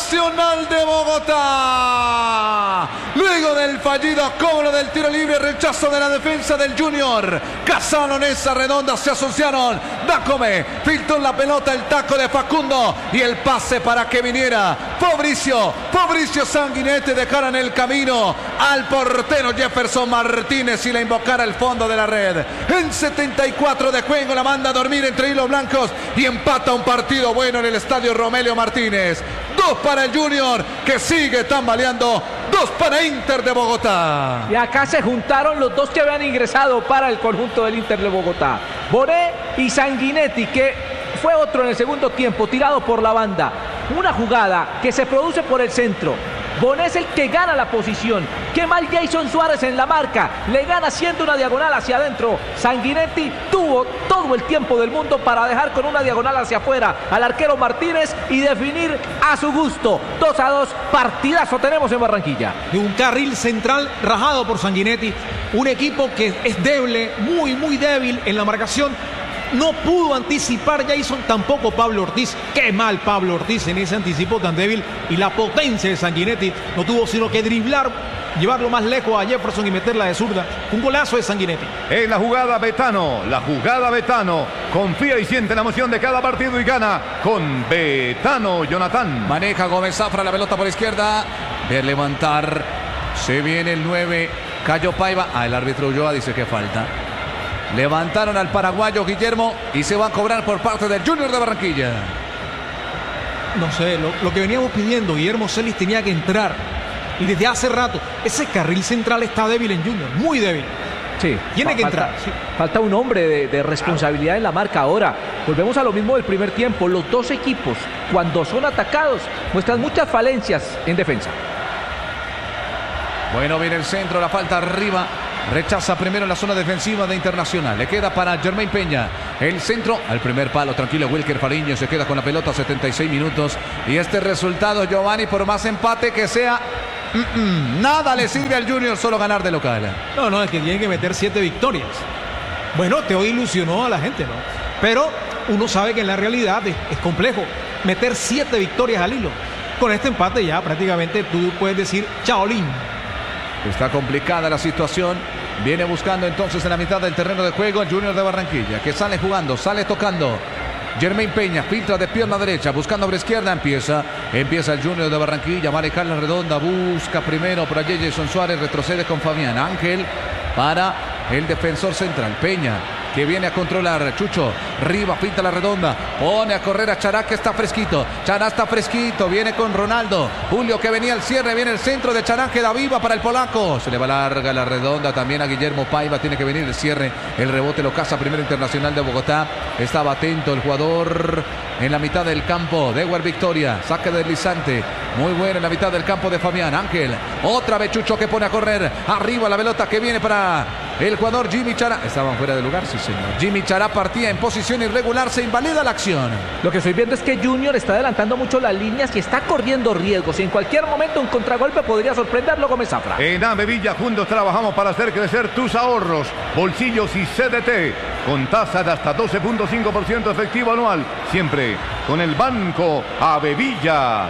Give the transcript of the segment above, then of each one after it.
Nacional de Bogotá. Luego del fallido cobro del tiro libre, rechazo de la defensa del Junior. Casano, Nessa, Redonda se asociaron. Dacome filtró la pelota, el taco de Facundo y el pase para que viniera Fabricio Sanguinetti, dejaran el camino al portero Jefferson Martínez y la invocara al fondo de la red. En 74 de juego la manda a dormir entre hilos blancos y empata un partido bueno en el estadio Romelio Martínez. 2 para el Junior, que sigue tambaleando. 2 para Inter de Bogotá. Y acá se juntaron los dos que habían ingresado para el conjunto del Inter de Bogotá. Bonet y Sanguinetti, que fue otro en el segundo tiempo, tirado por la banda. Una jugada que se produce por el centro. Bonet es el que gana la posición. Qué mal Jason Suárez en la marca. Le gana haciendo una diagonal hacia adentro. Sanguinetti tuvo todo el tiempo del mundo para dejar con una diagonal hacia afuera al arquero Martínez y definir a su gusto. 2-2, partidazo tenemos en Barranquilla. De un carril central rajado por Sanguinetti. Un equipo que es débil, muy débil en la marcación. No pudo anticipar Jason, tampoco Pablo Ortiz. Qué mal Pablo Ortiz en ese anticipo tan débil. Y la potencia de Sanguinetti no tuvo sino que driblar, llevarlo más lejos a Jefferson y meterla de zurda. Un golazo de Sanguinetti. En la jugada Betano. Confía y siente la emoción de cada partido y gana con Betano. Jonathan. Maneja Gómez Zafra la pelota por izquierda. De levantar. Se viene el 9. Cayo Paiva. El árbitro Ulloa dice que falta. Levantaron al paraguayo Guillermo y se va a cobrar por parte del Junior de Barranquilla. No sé, lo que veníamos pidiendo, Guillermo Celis tenía que entrar. Y desde hace rato, ese carril central está débil en Junior, muy débil. Sí, tiene que entrar. Sí. Falta un hombre de responsabilidad en la marca. Ahora, volvemos a lo mismo del primer tiempo. Los dos equipos, cuando son atacados, muestran muchas falencias en defensa. Bueno, viene el centro, la falta arriba. Rechaza primero la zona defensiva de Internacional. Le queda para Jermaine Peña. El centro al primer palo. Tranquilo, Wilker Fariño se queda con la pelota. 76 minutos. Y este resultado, Giovanni, por más empate que sea, nada le sirve al Junior, solo ganar de local. No, es que tiene que meter 7 victorias. Bueno, te ilusionó a la gente, ¿no? Pero uno sabe que en la realidad es complejo meter 7 victorias al hilo. Con este empate ya prácticamente tú puedes decir chaolín. Está complicada la situación. Viene buscando entonces en la mitad del terreno de juego el Junior de Barranquilla, que sale jugando, sale tocando. Jermaine Peña filtra de pierna derecha, buscando por izquierda. Empieza el Junior de Barranquilla, manejar la redonda, busca primero por allí Jason Suárez, retrocede con Fabián Ángel para el defensor central. Peña, que viene a controlar. Chucho, Riva, pinta la redonda, pone a correr a Chará, que está fresquito. Chará está fresquito, viene con Ronaldo. Julio, que venía al cierre, viene el centro de Chará, queda viva para el polaco. Se le va larga la redonda también a Guillermo Paiva, tiene que venir el cierre. El rebote lo caza primero Internacional de Bogotá. Estaba atento el jugador en la mitad del campo. Dewar Victoria, saque deslizante. Muy bueno en la mitad del campo de Fabián Ángel. Otra vez Chucho, que pone a correr. Arriba la pelota que viene para el jugador Jimmy Chará. Estaban fuera de lugar, sí señor. Jimmy Chará partía en posición irregular, se invalida la acción. Lo que estoy viendo es que Junior está adelantando mucho las líneas y está corriendo riesgos. Y en cualquier momento un contragolpe podría sorprenderlo Gómez Zafra. En Avevilla juntos trabajamos para hacer crecer tus ahorros, bolsillos y CDT. Con tasa de hasta 12.5% efectivo anual. Siempre con el Banco Avevillas.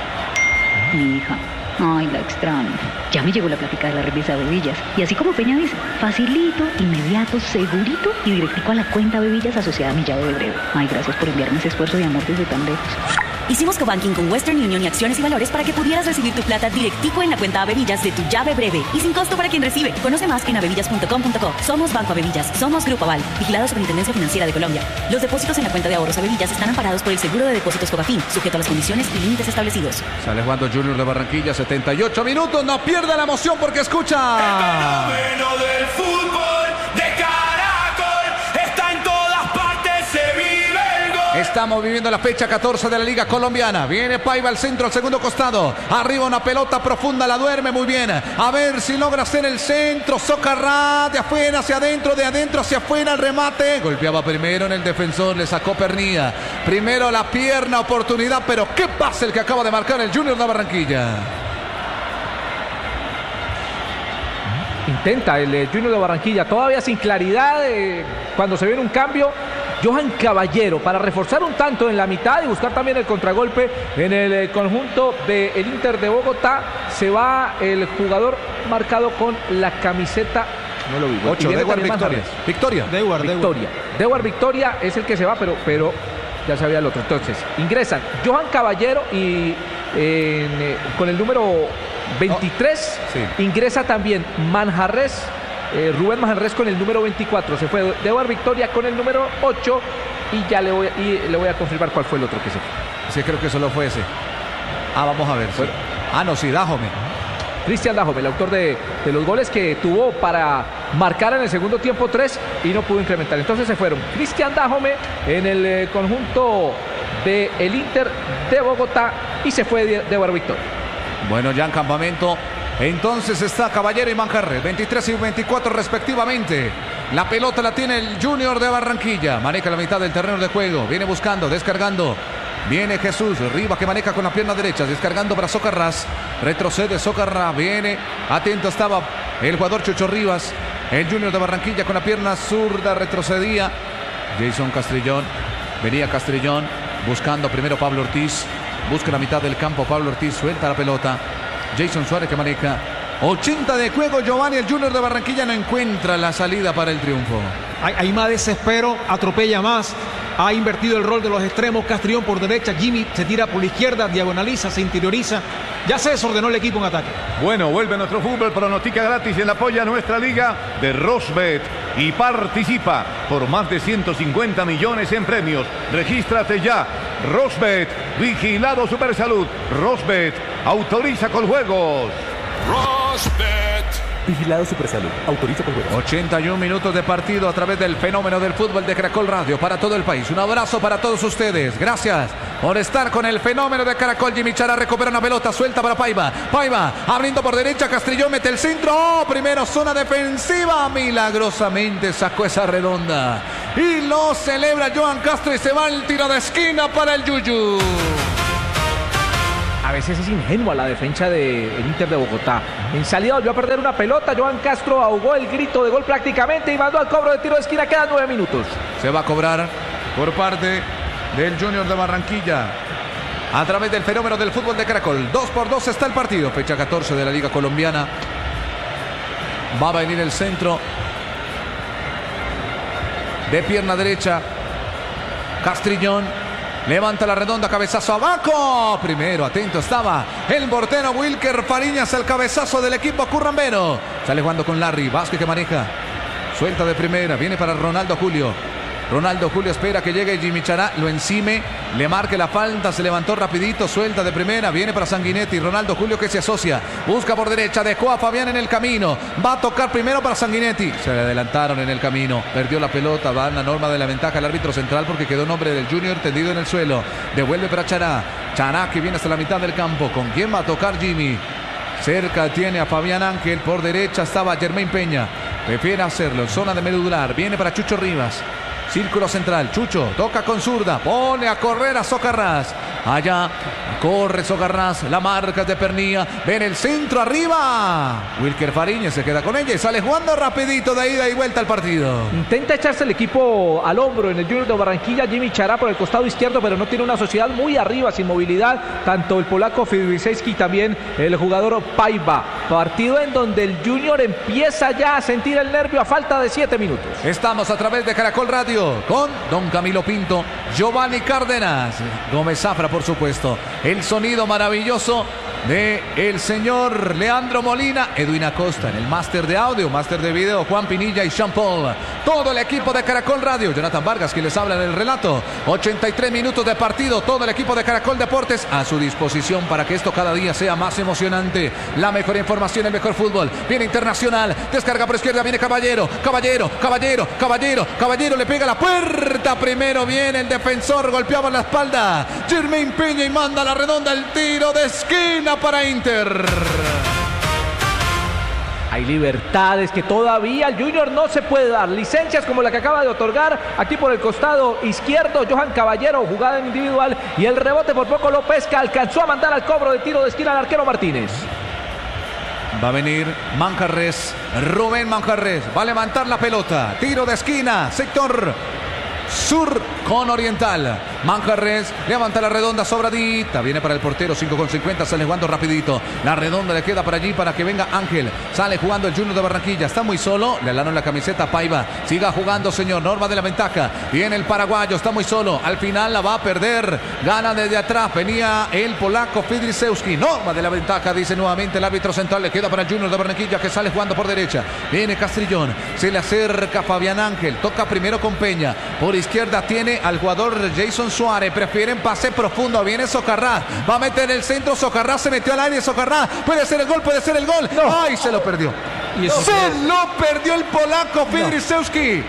Mi hija, ay, la extraño. Ya me llegó la plática de la remesa de Bevillas. Y así como Peña dice, facilito, inmediato, segurito y directico a la cuenta Bevillas asociada a mi llave de breve. Ay, gracias por enviarme ese esfuerzo de amor desde tan lejos. Hicimos cobanking con Western Union y Acciones y Valores para que pudieras recibir tu plata directico en la cuenta Avevillas de tu llave breve y sin costo para quien recibe. Conoce más en avevillas.com.co. Somos Banco Avevillas, somos Grupo Aval, vigilado Superintendencia Financiera de Colombia. Los depósitos en la cuenta de ahorros Avevillas están amparados por el Seguro de Depósitos Cofafin, sujeto a las condiciones y límites establecidos. Sale jugando Junior de Barranquilla, 78 minutos. No pierda la emoción porque escucha. El fenómeno del fútbol de Caracol está en todas partes, se vive el gol. Estamos viviendo la fecha 14 de la Liga Colombiana. Viene Paiva al centro, al segundo costado. Arriba una pelota profunda, la duerme muy bien. A ver si logra hacer el centro. Socarrá, de afuera hacia adentro, de adentro hacia afuera el remate. Golpeaba primero en el defensor, le sacó Pernilla. Primero la pierna, oportunidad, pero qué pase el que acaba de marcar el Junior de Barranquilla. Intenta el Junior de Barranquilla, todavía sin claridad. Cuando se viene un cambio, Johan Caballero, para reforzar un tanto en la mitad y buscar también el contragolpe en el conjunto del Inter de Bogotá. Se va el jugador marcado con la camiseta, no lo vi, 8, Dewar Victoria. Dewar Victoria es el que se va, pero ya sabía el otro. Entonces, ingresan Johan Caballero y con el número 23 ingresa también Manjarres. Rubén Manjarres con el número 24. Se fue Dewar Victoria con el número 8. Y ya le voy a confirmar cuál fue el otro que se fue. Sí, creo que solo fue ese. Vamos a ver. Bueno. Dájome. Cristian Dájome, el autor de los goles que tuvo para marcar en el segundo tiempo 3 y no pudo incrementar. Entonces se fueron Cristian Dájome en el conjunto del Inter de Bogotá y se fue Dewar Victoria. Bueno, ya en campamento. Entonces está Caballero y Manjarres, 23 y 24 respectivamente. La pelota la tiene el Junior de Barranquilla. Maneja la mitad del terreno de juego. Viene buscando, descargando. Viene Jesús Rivas que maneja con la pierna derecha. Descargando para Socarrás. Retrocede Socarrás. Viene. Atento estaba el jugador Chucho Rivas. El Junior de Barranquilla con la pierna zurda. Retrocedía. Jason Castrillón. Venía Castrillón. Buscando primero Pablo Ortiz. Busca la mitad del campo. Pablo Ortiz suelta la pelota. Jason Suárez que maneja 80 de juego. Giovanni, el Junior de Barranquilla no encuentra la salida para el triunfo. Hay más desespero, atropella más. Ha invertido el rol de los extremos. Castrillón por derecha, Jimmy se tira por la izquierda, diagonaliza, se interioriza. Ya se desordenó el equipo en ataque. Bueno, vuelve nuestro fútbol, pronostica gratis en la apoya nuestra liga de Rosbet y participa por más de 150 millones en premios. Regístrate ya. Rosbet, vigilado Supersalud. Rosbet, autoriza con juegos. Rosbet. Vigilado Supersalud. Autoriza con juegos. 81 minutos de partido a través del fenómeno del fútbol de Caracol Radio para todo el país. Un abrazo para todos ustedes. Gracias por estar con el fenómeno de Caracol. Jimmy Chará recupera una pelota suelta para Paiva. Paiva abriendo por derecha. Castrillón mete el centro. Primero zona defensiva. Milagrosamente sacó esa redonda. Y lo celebra Johan Castro y se va el tiro de esquina para el Yuyu. A veces es ingenua la defensa del Inter de Bogotá. En salida volvió a perder una pelota. Johan Castro ahogó el grito de gol prácticamente y mandó al cobro de tiro de esquina. Quedan 9 minutos. Se va a cobrar por parte del Junior de Barranquilla a través del fenómeno del fútbol de Caracol. 2-2 está el partido. Fecha 14 de la Liga Colombiana. Va a venir el centro. De pierna derecha. Castrillón. Levanta la redonda, cabezazo abajo. Primero, atento estaba el portero Wilker Fariñas, el cabezazo del equipo currambero. Sale jugando con Larry, Vázquez que maneja. Suelta de primera, viene para Ronaldo Julio. Ronaldo Julio espera que llegue Jimmy Chará, lo encime, le marque la falta, se levantó rapidito, suelta de primera, viene para Sanguinetti, Ronaldo Julio que se asocia, busca por derecha, dejó a Fabián en el camino, va a tocar primero para Sanguinetti, se le adelantaron en el camino, perdió la pelota, va en la norma de la ventaja el árbitro central porque quedó nombre del Junior tendido en el suelo, devuelve para Chará, Chará que viene hasta la mitad del campo, ¿con quién va a tocar Jimmy? Cerca tiene a Fabián Ángel, por derecha estaba Germain Peña, prefiere hacerlo en zona de medular, viene para Chucho Rivas. Círculo central, Chucho, toca con zurda, pone a correr a Socarrás. Allá, corre Socarrás, la marca de Pernía, ven el centro arriba. Wilker Fariñas se queda con ella y sale jugando rapidito de ida y vuelta al partido. Intenta echarse el equipo al hombro en el Junior de Barranquilla, Jimmy Chará por el costado izquierdo, pero no tiene una sociedad muy arriba, sin movilidad, tanto el polaco Fidwiczewski y también el jugador Paiva. Partido en donde el Junior empieza ya a sentir el nervio a falta de 7 minutos. Estamos a través de Caracol Radio con Don Camilo Pinto, Giovanni Cárdenas, Gómez Zafra por supuesto, el sonido maravilloso de el señor Leandro Molina, Edwin Acosta en el máster de audio, máster de video, Juan Pinilla y Jean Paul, todo el equipo de Caracol Radio, Jonathan Vargas que les habla en el relato, 83 minutos de partido, todo el equipo de Caracol Deportes a su disposición para que esto cada día sea más emocionante, la mejor información, el mejor fútbol, viene Internacional, descarga por izquierda, viene Caballero, le pega la puerta, primero viene el defensor, golpeaba la espalda, Germain Peña y manda la redonda, el tiro de esquina para Inter. Hay libertades que todavía el Junior no se puede dar. Licencias como la que acaba de otorgar aquí por el costado izquierdo Johan Caballero, jugada en individual y el rebote por poco lo pesca, alcanzó a mandar al cobro de tiro de esquina al arquero Martínez. Va a venir Manjarres, Rubén Manjarres, va a levantar la pelota, tiro de esquina, sector sur con Oriental. Manjarres levanta la redonda sobradita. Viene para el portero, 5:50. Sale jugando rapidito. La redonda le queda para allí para que venga Ángel. Sale jugando el Junior de Barranquilla. Está muy solo. Le alaron la camiseta a Paiva. Siga jugando, señor. Norma de la ventaja. Viene el paraguayo. Está muy solo. Al final la va a perder. Gana desde atrás. Venía el polaco Fidrisewski. Norma de la ventaja. Dice nuevamente el árbitro central. Le queda para el Junior de Barranquilla que sale jugando por derecha. Viene Castrillón. Se le acerca Fabián Ángel. Toca primero con Peña. Por izquierda tiene al jugador Jason Suárez. Prefieren pase profundo. Viene Socarrás. Va a meter el centro. Socarrás se metió al aire. Socarrás. Puede ser el gol. Puede ser el gol. No. Ay, se lo perdió. Se lo perdió el polaco Fidrisewski.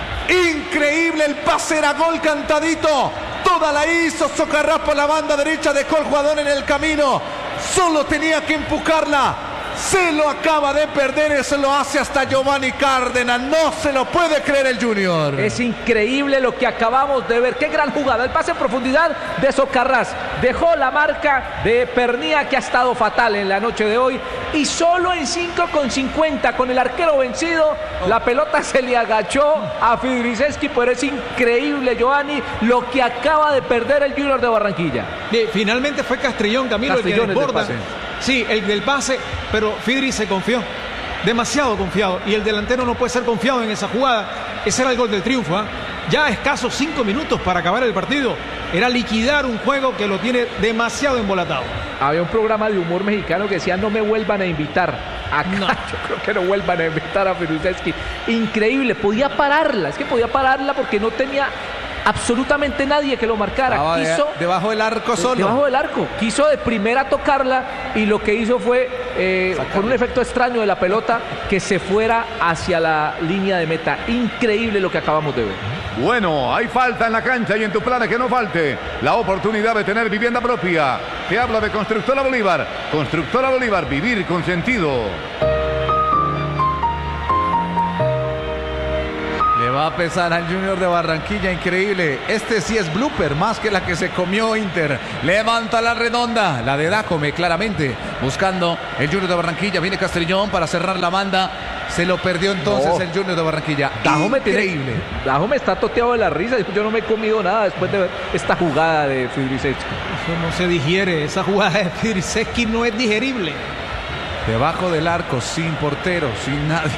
Increíble el pase. Era gol cantadito. Toda la hizo Socarrás por la banda derecha. Dejó el jugador en el camino. Solo tenía que empujarla. Se lo acaba de perder, eso lo hace hasta Giovanni Cárdenas. No se lo puede creer el Junior. Es increíble lo que acabamos de ver. Qué gran jugada. El pase en profundidad de Socarrás. Dejó la marca de Pernía, que ha estado fatal en la noche de hoy. Y solo en 5:50, con el arquero vencido, la pelota se le agachó a Fidrisewski. Pero es increíble, Giovanni, lo que acaba de perder el Junior de Barranquilla. Finalmente fue Castrillón, Camilo, el que desborda. Sí, el del pase, pero Fidri se confió, demasiado confiado, y el delantero no puede ser confiado en esa jugada. Ese era el gol del triunfo, ¿eh? Ya a escasos 5 minutos para acabar el partido. Era liquidar un juego que lo tiene demasiado embolatado. Había un programa de humor mexicano que decía: no me vuelvan a invitar. Acá no. Yo creo que no vuelvan a invitar a Fidrisewski. Increíble, podía pararla, es que podía pararla porque no tenía absolutamente nadie que lo marcara. Quiso debajo del arco solo. Debajo del arco. Quiso de primera tocarla y lo que hizo fue, con un efecto extraño de la pelota, que se fuera hacia la línea de meta. Increíble lo que acabamos de ver. Bueno, hay falta en la cancha y en tu plan que no falte la oportunidad de tener vivienda propia. Te habla de Constructora Bolívar. Constructora Bolívar, vivir con sentido. Va a pesar al Junior de Barranquilla, increíble. Este sí es blooper, más que la que se comió Inter. Levanta la redonda, la de Dajome, claramente. Buscando el Junior de Barranquilla. Viene Castrillón para cerrar la banda. Se lo perdió entonces el Junior de Barranquilla. Increíble. Dajome está toteado de la risa. Yo no me he comido nada después de ver esta jugada de Fidrisewski. Eso no se digiere. Esa jugada de Fidrisewski no es digerible. Debajo del arco, sin portero, sin nadie.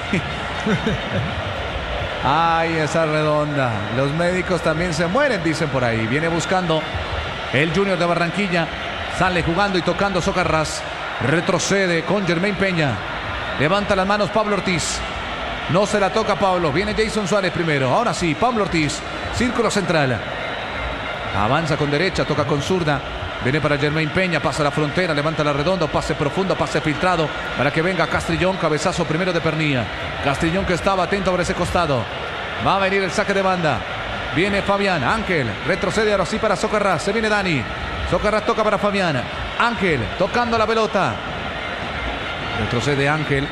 Ay, esa redonda. Los médicos también se mueren, dicen por ahí. Viene buscando el Junior de Barranquilla. Sale jugando y tocando Socarrás. Retrocede con Jermaine Peña. Levanta las manos Pablo Ortiz. No se la toca Pablo. Viene Jason Suárez primero. Ahora sí, Pablo Ortiz. Círculo central. Avanza con derecha, toca con zurda. Viene para Jermaine Peña, pasa la frontera, levanta la redonda, pase profundo, pase filtrado para que venga Castrillón, cabezazo primero de Pernía. Castrillón que estaba atento por ese costado. Va a venir el saque de banda. Viene Fabián, Ángel, retrocede ahora sí para Socarrás, se viene Dani. Socarrás toca para Fabián. Ángel, tocando la pelota. Retrocede Ángel.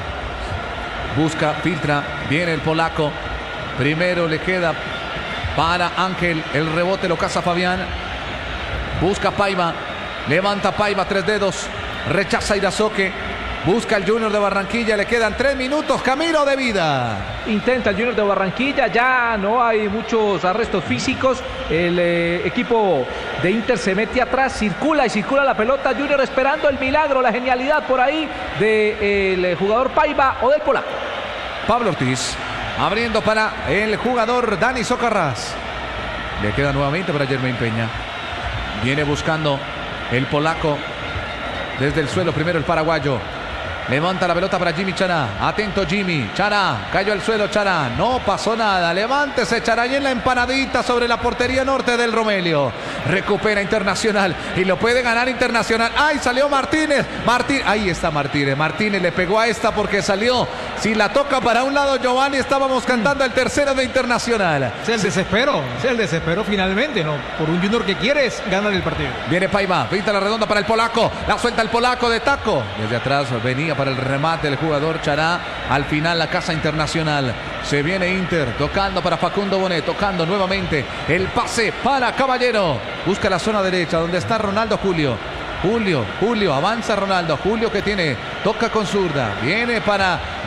Busca, filtra, viene el polaco. Primero le queda para Ángel, el rebote lo caza Fabián. Busca Paiva, levanta Paiva, 3 dedos, rechaza Irazoque, busca el Junior de Barranquilla, le quedan 3 minutos, camino de vida. Intenta el Junior de Barranquilla, ya no hay muchos arrestos físicos, el equipo de Inter se mete atrás, circula y circula la pelota, Junior esperando el milagro, la genialidad por ahí del jugador Paiva o del polaco. Pablo Ortiz, abriendo para el jugador Dani Socarrás, le queda nuevamente para Jermaine Peña. Viene buscando el polaco desde el suelo. Primero el paraguayo. Levanta la pelota para Jimmy Chará. Atento Jimmy. Chará. Cayó al suelo Chará. No pasó nada. Levántese Chará y en la empanadita sobre la portería norte del Romelio. Recupera Internacional. Y lo puede ganar Internacional. ¡Ay! Salió Martínez. Ahí está Martínez. Martínez le pegó a esta porque salió. Si la toca para un lado Giovanni, estábamos cantando el tercero de Internacional. Es el desespero. Es el desespero finalmente, ¿no? Por un Junior que quiere es ganar el partido. Viene Paiva. Pinta la redonda para el polaco. La suelta el polaco de taco. Desde atrás venía para el remate el jugador Chará. Al final la casa Internacional. Se viene Inter tocando para Facundo Bonet. Tocando nuevamente el pase para Caballero. Busca la zona derecha donde está Ronaldo Julio. Julio, avanza Ronaldo. Julio que tiene, toca con zurda. Viene para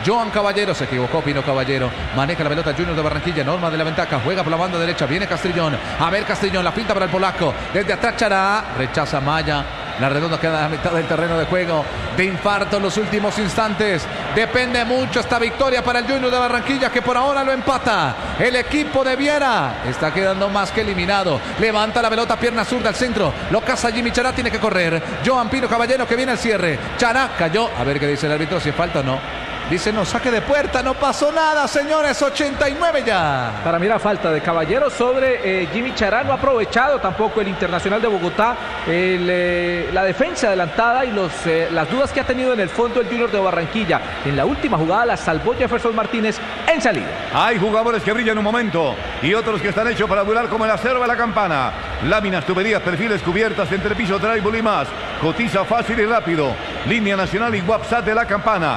Johan Caballero, se equivocó Pino Caballero. Maneja la pelota Junior de Barranquilla, Norma de la ventaja, juega por la banda derecha, viene Castrillón. A ver Castrillón, la pinta para el polaco. Desde atrás Chará, rechaza Maya. La redonda queda a la mitad del terreno de juego. De infarto en los últimos instantes. Depende mucho esta victoria para el Junior de Barranquilla, que por ahora lo empata. El equipo de Viera está quedando más que eliminado. Levanta la pelota, pierna zurda al centro. Lo caza Jimmy Chará, tiene que correr. Johan Pino Caballero que viene al cierre. Chará cayó. A ver qué dice el árbitro, si es falta o no. Dice no, saque de puerta, no pasó nada, señores, 89 ya. Para mí la falta de Caballero sobre Jimmy Chará, no ha aprovechado tampoco el Internacional de Bogotá la defensa adelantada y las dudas que ha tenido en el fondo el Junior de Barranquilla. En la última jugada la salvó Jefferson Martínez en salida. Hay jugadores que brillan un momento y otros que están hechos para durar como el acero de la campana. Láminas, tuberías, perfiles, cubiertas, entrepiso, drywall y más. Cotiza fácil y rápido. Línea nacional y WhatsApp de la campana.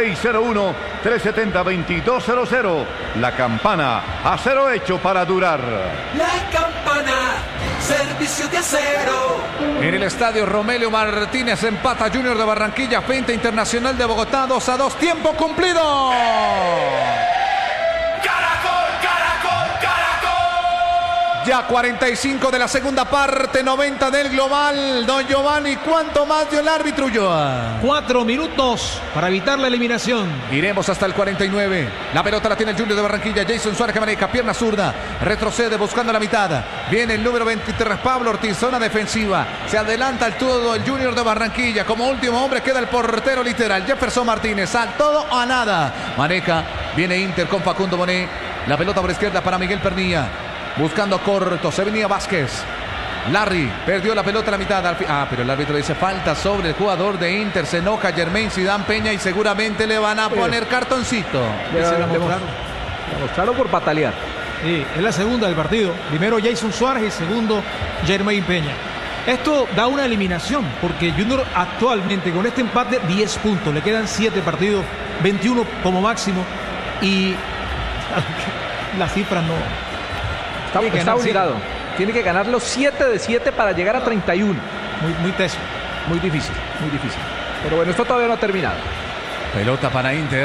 601-370-2200. La Campana, acero hecho para durar. La Campana, servicio de acero. En el estadio Romelio Martínez empata Junior de Barranquilla frente a Internacional de Bogotá, 2-2, tiempo cumplido. Ya 45 de la segunda parte, 90 del global. Don Giovanni, ¿cuánto más dio el árbitro Ulloa? 4 minutos para evitar la eliminación. Iremos hasta el 49. La pelota la tiene el Junior de Barranquilla. Jason Suárez que maneja, pierna zurda. Retrocede buscando la mitad. Viene el número 23, Pablo Ortiz, zona defensiva. Se adelanta el todo el Junior de Barranquilla. Como último hombre queda el portero literal, Jefferson Martínez. Al todo o a nada. Maneja, viene Inter con Facundo Bonet. La pelota por izquierda para Miguel Pernilla. Buscando corto, se venía Vázquez. Larry perdió la pelota a la mitad. Pero el árbitro dice falta sobre el jugador de Inter. Se enoja Jermaine Zidane Peña y seguramente le van a poner cartoncito. Le mostraron por patalear. Sí, es la segunda del partido. Primero Jason Suárez y segundo Jermaine Peña. Esto da una eliminación porque Junior actualmente con este empate 10 puntos. Le quedan 7 partidos, 21 como máximo. Y las cifras no... Está obligado. Tiene que ganar los 7 de 7 para llegar a 31. Muy teso. Muy difícil, muy difícil. Pero bueno, esto todavía no ha terminado. Pelota para Inter.